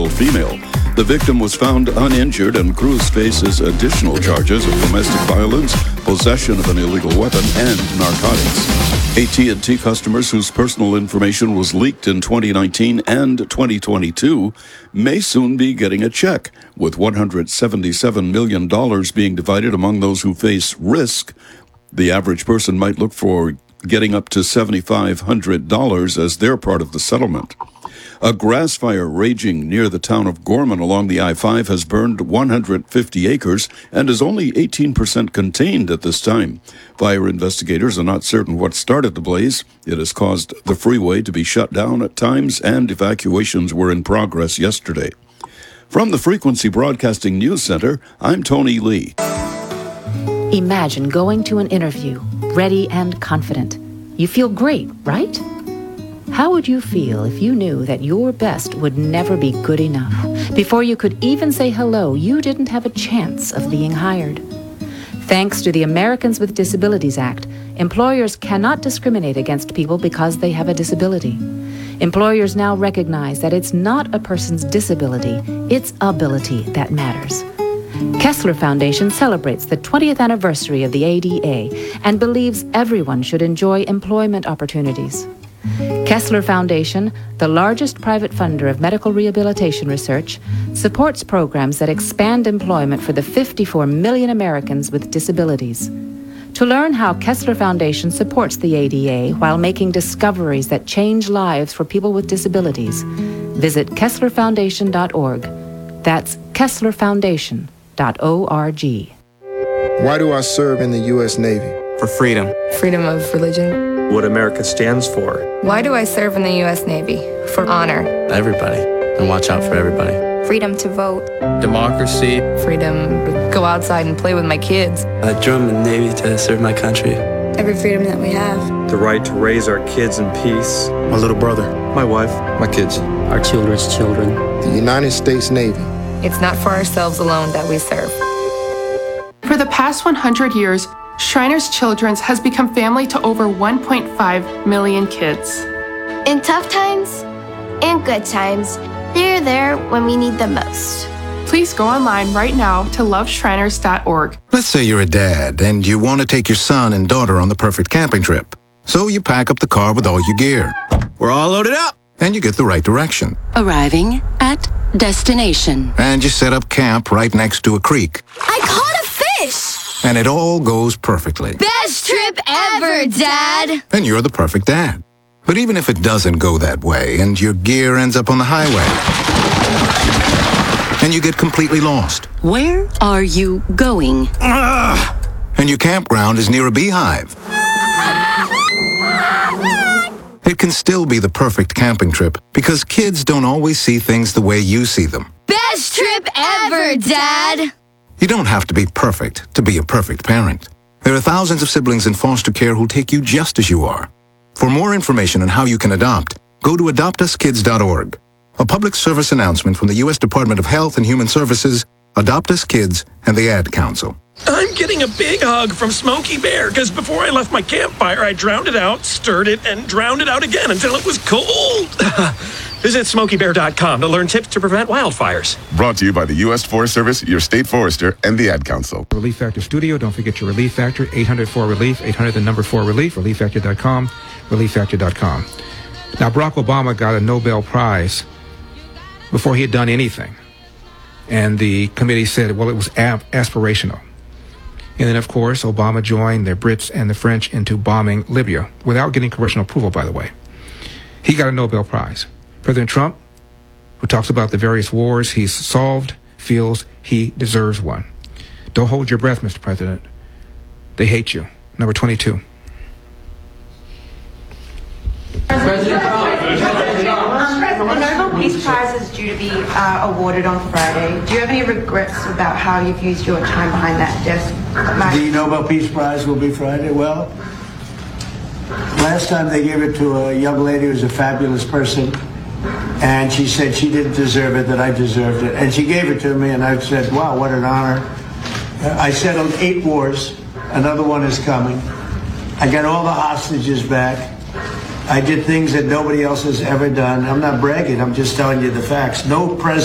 15-year-old female. The victim was found uninjured, and Cruz faces additional charges of domestic violence, possession of an illegal weapon, and narcotics. AT&T customers whose personal information was leaked in 2019 and 2022 may soon be getting a check, with $177 million being divided among those who face risk. The average person might look for getting up to $7,500 as their part of the settlement. A grass fire raging near the town of Gorman along the I-5 has burned 150 acres and is only 18% contained at this time. Fire investigators are not certain what started the blaze. It has caused the freeway to be shut down at times, and evacuations were in progress yesterday. From the Frequency Broadcasting News Center, I'm Tony Lee. Imagine going to an interview, ready and confident. You feel great, right? How would you feel if you knew that your best would never be good enough? Before you could even say hello, you didn't have a chance of being hired. Thanks to the Americans with Disabilities Act, employers cannot discriminate against people because they have a disability. Employers now recognize that it's not a person's disability, it's ability that matters. Kessler Foundation celebrates the 20th anniversary of the ADA and believes everyone should enjoy employment opportunities. Kessler Foundation, the largest private funder of medical rehabilitation research, supports programs that expand employment for the 54 million Americans with disabilities. To learn how Kessler Foundation supports the ADA while making discoveries that change lives for people with disabilities, visit KesslerFoundation.org. That's KesslerFoundation.org. Why do I serve in the U.S. Navy? For freedom. Freedom of religion. What America stands for. Why do I serve in the U.S. Navy? For honor. Everybody. And watch out for everybody. Freedom to vote. Democracy. Freedom to go outside and play with my kids. I joined the Navy to serve my country. Every freedom that we have. The right to raise our kids in peace. My little brother. My wife. My kids. Our children's children. The United States Navy. It's not for ourselves alone that we serve. For the past 100 years, Shriners Children's has become family to over 1.5 million kids. In tough times and good times, they're there when we need them most. Please go online right now to loveshriners.org. Let's say you're a dad and you want to take your son and daughter on the perfect camping trip. So you pack up the car with all your gear. We're all loaded up. And you get the right direction. Arriving at destination. And you set up camp right next to a creek. I caught a fish! And it all goes perfectly. Best trip ever, Dad! And you're the perfect dad. But even if it doesn't go that way and your gear ends up on the highway and you get completely lost. Where are you going? And your campground is near a beehive. It can still be the perfect camping trip because kids don't always see things the way you see them. Best trip ever, Dad! You don't have to be perfect to be a perfect parent. There are thousands of siblings in foster care who'll take you just as you are. For more information on how you can adopt, go to adoptuskids.org. A public service announcement from the U.S. Department of Health and Human Services, Adopt Us Kids, and the Ad Council. I'm getting a big hug from Smokey Bear because before I left my campfire, I drowned it out, stirred it, and drowned it out again until it was cold. Visit SmokeyBear.com to learn tips to prevent wildfires. Brought to you by the U.S. Forest Service, your state forester, and the Ad Council. Relief Factor Studio. Don't forget your Relief Factor. 800-4-RELIEF. 800-4-RELIEF. ReliefFactor.com. ReliefFactor.com. Now, Barack Obama got a Nobel Prize before he had done anything. And the committee said, well, it was aspirational. And then, of course, Obama joined the Brits and the French into bombing Libya without getting congressional approval, by the way. He got a Nobel Prize. President Trump, who talks about the various wars he's solved, feels he deserves one. Don't hold your breath, Mr. President. They hate you. Number 22. President, the Nobel Peace Prize is due to be awarded on Friday. Do you have any regrets about how you've used your time behind that desk? The Nobel Peace Prize will be Friday. Well, last time they gave it to a young lady who was a fabulous person, and she said she didn't deserve it, that I deserved it. And she gave it to me, and I said, wow, what an honor. I settled 8 wars. Another one is coming. I got all the hostages back. I did things that nobody else has ever done. I'm not bragging. I'm just telling you the facts. No president